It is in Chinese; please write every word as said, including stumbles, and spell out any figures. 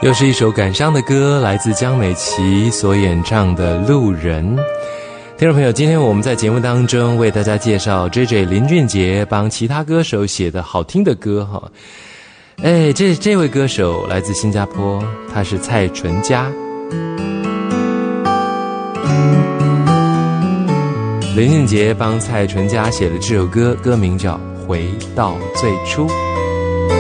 又是一首感伤的歌，来自江美琪所演唱的《路人》。听众朋友，今天我们在节目当中为大家介绍 J J 林俊杰帮其他歌手写的好听的歌哈。哎，这这位歌手来自新加坡，他是蔡淳佳。林俊杰帮蔡淳佳写的这首歌，歌名叫《回到最初》。